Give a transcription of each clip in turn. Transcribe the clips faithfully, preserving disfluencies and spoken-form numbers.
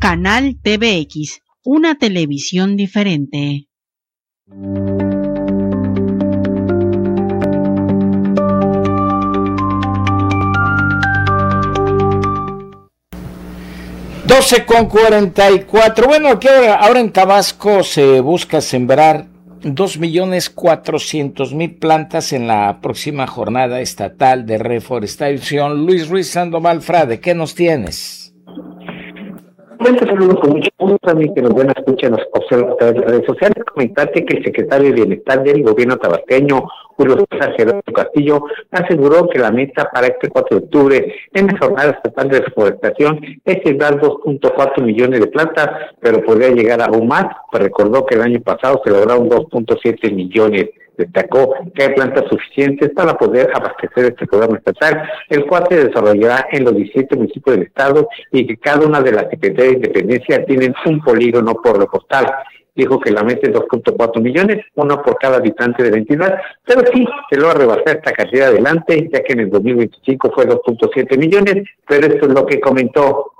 Canal T V X, una televisión diferente. doce con cuarenta y cuatro. Bueno, aquí ahora, ahora en Tabasco se busca sembrar dos millones cuatrocientos mil plantas en la próxima jornada estatal de reforestación. Luis Ruiz Sandoval Frade, ¿qué nos tienes? Bueno, saludos con mucho gusto también que nos ven, escuchen, nos observan a través de las redes sociales. Comentarte que el secretario de Bienestar del gobierno tabasqueño, Julio César Gerardo Castillo, aseguró que la meta para este cuatro de octubre en la jornada estatal de reforestación es sembrar dos punto cuatro millones de plantas, pero podría llegar aún más, pues recordó que el año pasado se lograron dos punto siete millones. Destacó que hay plantas suficientes para poder abastecer este programa estatal, el cual se desarrollará en los diecisiete municipios del estado y que cada una de las secretarías de independencia tienen un polígono por postal. Dijo que la meta es dos punto cuatro millones, uno por cada habitante de la entidad, pero sí se logra rebasar esta cantidad adelante, ya que en el dos mil veinticinco fue dos punto siete millones, pero esto es lo que comentó.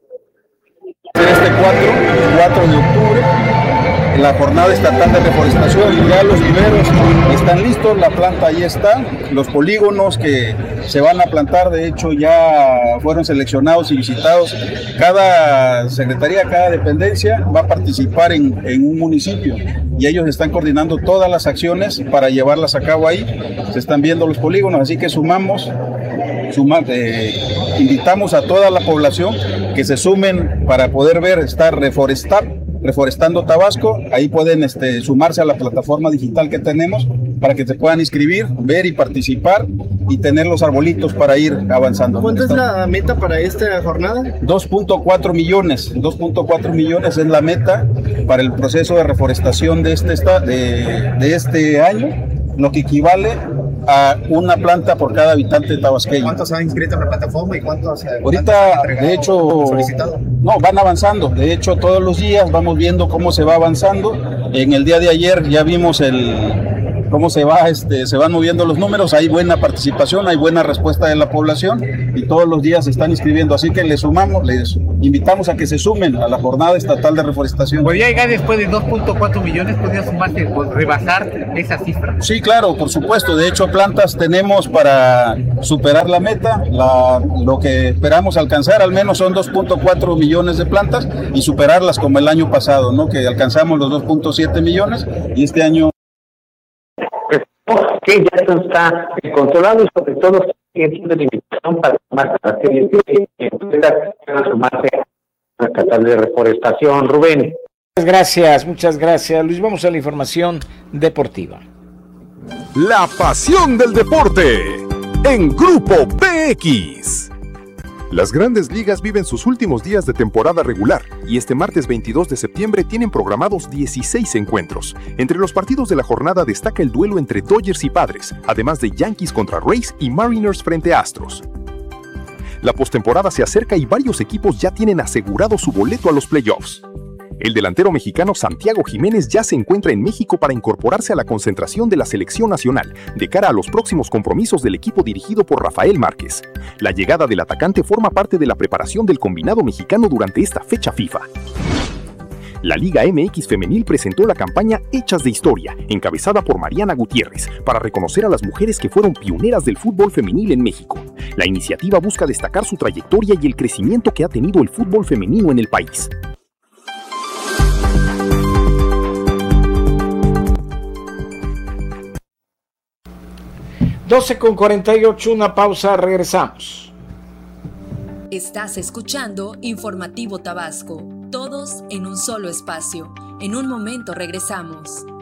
Este cuatro de octubre, en la jornada estatal de reforestación, ya los viveros están listos, la planta ahí está, los polígonos que se van a plantar, de hecho ya fueron seleccionados y visitados. Cada secretaría, cada dependencia va a participar en, en un municipio y ellos están coordinando todas las acciones para llevarlas a cabo ahí. Se están viendo los polígonos, así que sumamos, suma, eh, invitamos a toda la población que se sumen para poder ver, estar reforestar, Reforestando Tabasco. Ahí pueden este, sumarse a la plataforma digital que tenemos para que se puedan inscribir, ver y participar y tener los arbolitos para ir avanzando. ¿Cuánto es la meta para esta jornada? dos punto cuatro millones. dos punto cuatro millones es la meta para el proceso de reforestación de este, de, de este año, lo que equivale a una planta por cada habitante tabasqueño. ¿Cuántos se han inscrito en la plataforma y cuántos ahorita de hecho solicitado? No, van avanzando. De hecho, todos los días vamos viendo cómo se va avanzando. En el día de ayer ya vimos el cómo se va, este, se van moviendo los números. Hay buena participación, hay buena respuesta de la población y todos los días se están inscribiendo. Así que les sumamos, les invitamos a que se sumen a la jornada estatal de reforestación. ¿Podría llegar después de dos punto cuatro millones? ¿Podría sumarse, rebasar esa cifra? Sí, claro, por supuesto. De hecho, plantas tenemos para superar la meta. La, lo que esperamos alcanzar al menos son dos punto cuatro millones de plantas y superarlas como el año pasado, ¿no? Que alcanzamos los dos punto siete millones y este año que ya esto está controlado y sobre todo sigue siendo la invitación para más acciones y empresas que van a sumarse a la estatal de reforestación. Rubén. Muchas gracias, muchas gracias, Luis. Vamos a la información deportiva. La pasión del deporte en Grupo P X. Las grandes ligas viven sus últimos días de temporada regular y este martes veintidós de septiembre tienen programados dieciséis encuentros. Entre los partidos de la jornada destaca el duelo entre Dodgers y Padres, además de Yankees contra Rays y Mariners frente a Astros. La postemporada se acerca y varios equipos ya tienen asegurado su boleto a los playoffs. El delantero mexicano Santiago Jiménez ya se encuentra en México para incorporarse a la concentración de la selección nacional de cara a los próximos compromisos del equipo dirigido por Rafael Márquez. La llegada del atacante forma parte de la preparación del combinado mexicano durante esta fecha FIFA. La Liga M X Femenil presentó la campaña Hechas de Historia, encabezada por Mariana Gutiérrez, para reconocer a las mujeres que fueron pioneras del fútbol femenil en México. La iniciativa busca destacar su trayectoria y el crecimiento que ha tenido el fútbol femenino en el país. doce con cuarenta y ocho, una pausa, regresamos. Estás escuchando Informativo Tabasco, todos en un solo espacio. En un momento regresamos.